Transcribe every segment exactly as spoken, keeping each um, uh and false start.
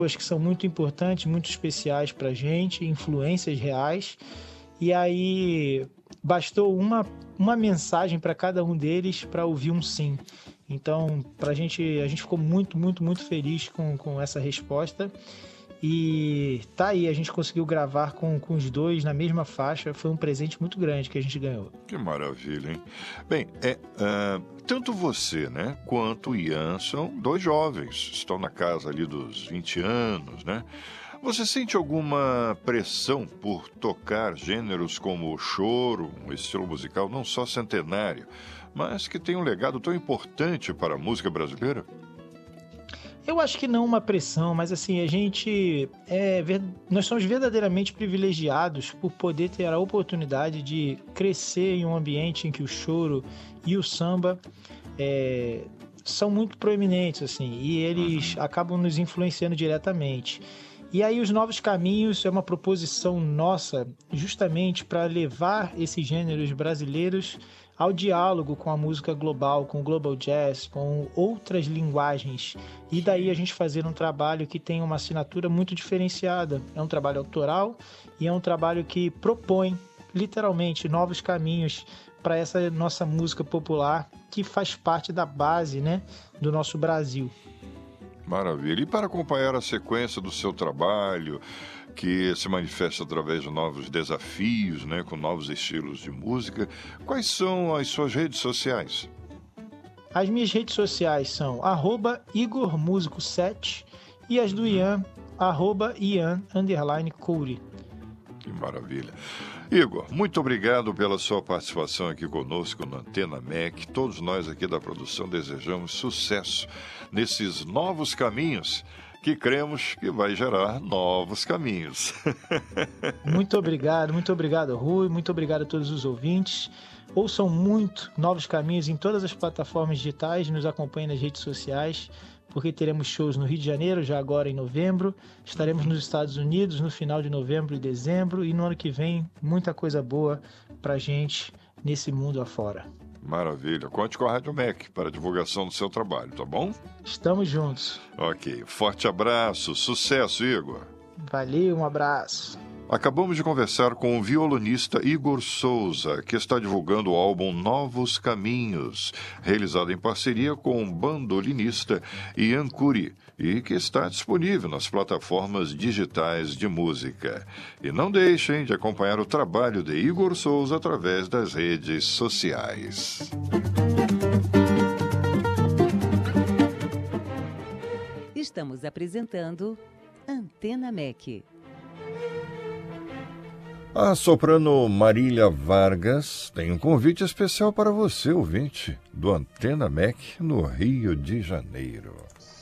que são muito importantes, muito especiais para a gente, influências reais. E aí bastou uma, uma mensagem para cada um deles para ouvir um sim. Então, pra gente, a gente ficou muito, muito, muito feliz com, com essa resposta. E tá aí, a gente conseguiu gravar com, com os dois na mesma faixa. Foi um presente muito grande que a gente ganhou. Que maravilha, hein? Bem, é, uh, tanto você, né, quanto o Ian são dois jovens, estão na casa ali dos vinte anos, né? Você sente alguma pressão por tocar gêneros como o choro, um estilo musical não só centenário, mas que tem um legado tão importante para a música brasileira? Eu acho que não uma pressão, mas assim, a gente é, nós somos verdadeiramente privilegiados por poder ter a oportunidade de crescer em um ambiente em que o choro e o samba é, são muito proeminentes, assim, e eles acabam nos influenciando diretamente. E aí os Novos Caminhos é uma proposição nossa justamente para levar esses gêneros brasileiros ao diálogo com a música global, com o global jazz, com outras linguagens. E daí a gente fazer um trabalho que tem uma assinatura muito diferenciada. É um trabalho autoral e é um trabalho que propõe, literalmente, novos caminhos para essa nossa música popular que faz parte da base, né, do nosso Brasil. Maravilha. E para acompanhar a sequência do seu trabalho, que se manifesta através de novos desafios, né, com novos estilos de música, quais são as suas redes sociais? As minhas redes sociais são arroba Igor Músico sete e as do Ian, arroba Ian underline Couri. Que maravilha. Igor, muito obrigado pela sua participação aqui conosco no Antena M E C. Todos nós aqui da produção desejamos sucesso nesses novos caminhos que cremos que vai gerar novos caminhos. Muito obrigado, muito obrigado, Rui, muito obrigado a todos os ouvintes. Ouçam muito Novos Caminhos em todas as plataformas digitais, nos acompanhem nas redes sociais, porque teremos shows no Rio de Janeiro, já agora em novembro, estaremos nos Estados Unidos no final de novembro e dezembro, e no ano que vem muita coisa boa pra gente nesse mundo afora. Maravilha. Conte com a Rádio M E C para a divulgação do seu trabalho, tá bom? Estamos juntos. Ok. Forte abraço. Sucesso, Igor. Valeu, um abraço. Acabamos de conversar com o violonista Igor Souza, que está divulgando o álbum Novos Caminhos, realizado em parceria com o bandolinista Ian Couri, e que está disponível nas plataformas digitais de música. E não deixem de acompanhar o trabalho de Igor Souza através das redes sociais. Estamos apresentando Antena M E C. A soprano Marília Vargas tem um convite especial para você, ouvinte, do Antena M E C no Rio de Janeiro.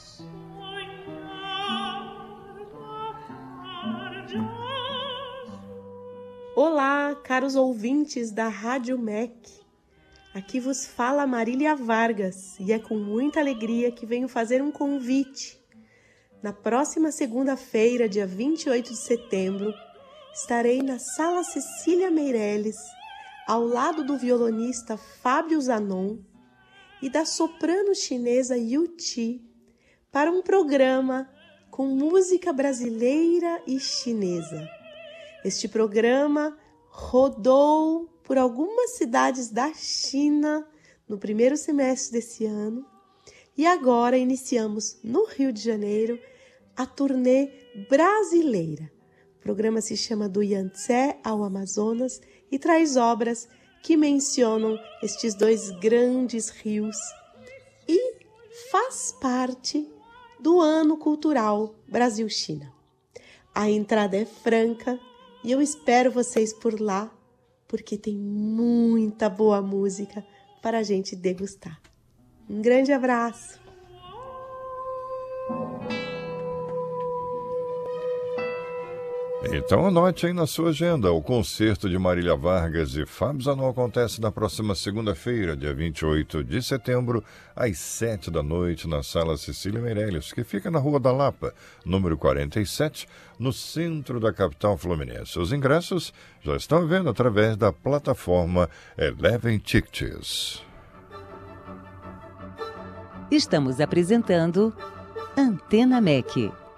Olá, caros ouvintes da Rádio M E C. Aqui vos fala Marília Vargas e é com muita alegria que venho fazer um convite. Na próxima segunda-feira, dia vinte e oito de setembro, estarei na Sala Cecília Meirelles, ao lado do violonista Fábio Zanon e da soprano chinesa Yu Ti, para um programa com música brasileira e chinesa. Este programa rodou por algumas cidades da China no primeiro semestre desse ano e agora iniciamos no Rio de Janeiro a turnê brasileira. O programa se chama Do Yangtze ao Amazonas e traz obras que mencionam estes dois grandes rios e faz parte do Ano Cultural Brasil-China. A entrada é franca e eu espero vocês por lá, porque tem muita boa música para a gente degustar. Um grande abraço! Então anote aí na sua agenda, o concerto de Marília Vargas e Fábio Zanon acontece na próxima segunda-feira, dia vinte e oito de setembro, às sete da noite, na Sala Cecília Meirelles, que fica na Rua da Lapa, número quarenta e sete, no centro da capital fluminense. Os ingressos já estão à venda através da plataforma Eleven Tickets. Estamos apresentando Antena M E C.